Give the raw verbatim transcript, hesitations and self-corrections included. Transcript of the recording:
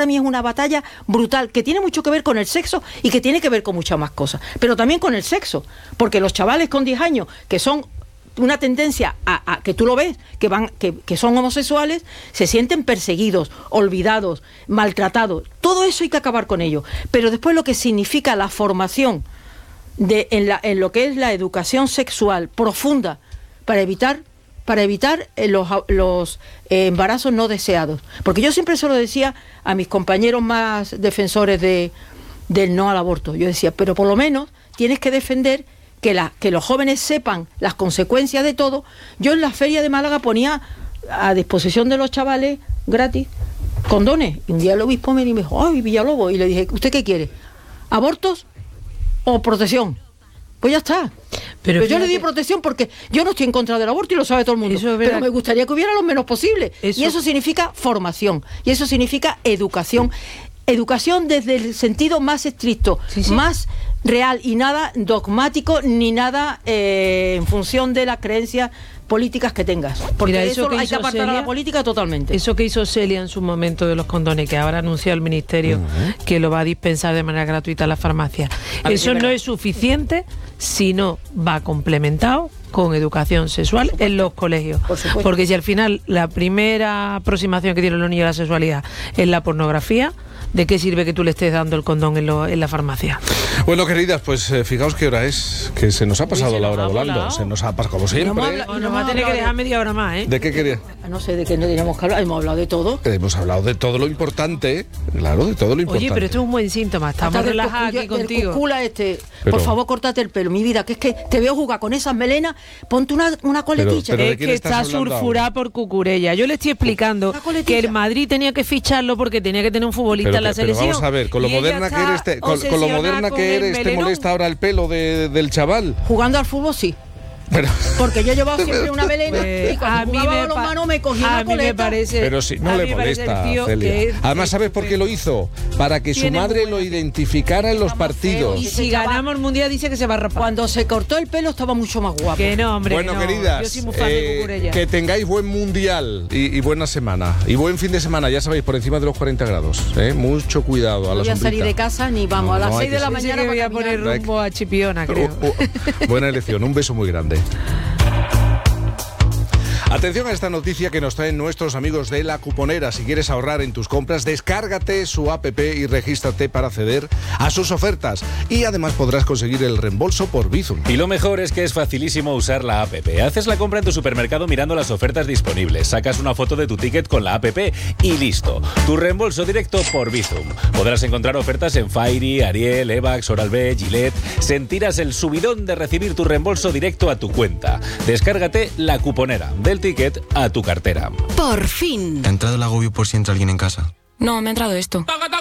para mí es una batalla brutal, que tiene mucho que ver con el sexo y que tiene que ver con muchas más cosas, pero también con el sexo, porque los chavales con diez años, que son una tendencia a, a que tú lo ves, que van, que, que son homosexuales, se sienten perseguidos, olvidados, maltratados. Todo eso hay que acabar con ello. Pero después lo que significa la formación de, en, la, en lo que es la educación sexual profunda para evitar, para evitar los, los eh, embarazos no deseados. Porque yo siempre se lo decía a mis compañeros más defensores de, del no al aborto. Yo decía, pero por lo menos tienes que defender Que, la, que los jóvenes sepan las consecuencias de todo. Yo en la feria de Málaga ponía a disposición de los chavales gratis condones, y un día el obispo me dijo, ay, Villalobos, y le dije, ¿usted qué quiere? ¿Abortos o protección? Pues ya está. Pero, pero yo le di protección porque yo no estoy en contra del aborto y lo sabe todo el mundo, pero me gustaría que hubiera lo menos posible. Eso... Y eso significa formación, y eso significa educación. Educación desde el sentido más estricto, sí, sí. más real, y nada dogmático ni nada eh, en función de las creencias políticas que tengas, porque Mira, eso, eso que hay que apartar Celia, a la política totalmente. Eso que hizo Celia en su momento de los condones, que ahora ha anunciado el Ministerio uh-huh. que lo va a dispensar de manera gratuita a las farmacias, a eso ver, no es suficiente si no va complementado con educación sexual en los colegios, Por porque si al final la primera aproximación que tienen los niños a la sexualidad es la pornografía, ¿de qué sirve que tú le estés dando el condón en, lo, en la farmacia? Bueno, queridas, pues eh, fijaos qué hora es, que se nos ha pasado sí, la hora volando, volado. se nos ha pasado como siempre. No habla, y nos va a tener que dejar media hora más, ¿eh? ¿De qué quería? No sé, de qué no teníamos que hablar, hemos hablado de todo. Hemos hablado de todo lo importante, claro, de todo lo importante. Oye, pero esto es un buen síntoma, estamos Hasta relajados aquí contigo. Cucula este, pero, por favor, córtate el pelo, mi vida, que es que te veo jugar con esas melenas, ponte una, una coletilla. Pero, pero es que está surfurada por Cucurella. Yo le estoy explicando que el Madrid tenía que ficharlo porque tenía que tener un futbolista pero, en la pero selección. Vamos a ver, con lo moderna que eres, te, con, con lo moderna que eres, ¿te molesta ahora el pelo de, del chaval? Jugando al fútbol, sí. Pero, porque yo he llevado siempre una melena pues, y cuando a mí jugaba me los manos me cogía una coleta. Me parece, pero si no le molesta, Celia. Es, Además, ¿sabes por qué lo hizo? Para que su madre lo identificara en los partidos. Y si ganamos el mundial dice que se va a rapar. Cuando se cortó el pelo estaba mucho más guapo. Que no, hombre, bueno, no. queridas, yo soy muy fan eh, de Cucurella. Que tengáis buen mundial y, y buena semana. Y buen fin de semana, ya sabéis, por encima de los cuarenta grados. ¿eh? Mucho cuidado a no la voy a sombrita. salir de casa ni vamos. No, a las no seis de la mañana voy a poner rumbo a Chipiona, creo. Uh, uh, buena elección, un beso muy grande. Atención a esta noticia que nos traen nuestros amigos de La Cuponera. Si quieres ahorrar en tus compras, descárgate su app y regístrate para acceder a sus ofertas. Y además podrás conseguir el reembolso por Bizum. Y lo mejor es que es facilísimo usar la app. Haces la compra en tu supermercado mirando las ofertas disponibles, sacas una foto de tu ticket con la app y listo. Tu reembolso directo por Bizum. Podrás encontrar ofertas en Fairy, Ariel, Evax, Oral-B, Gillette. Sentirás el subidón de recibir tu reembolso directo a tu cuenta. Descárgate La Cuponera. Del ticket a tu cartera. Por fin. ¿Te ha entrado el agobio por si entra alguien en casa? No, me ha entrado esto.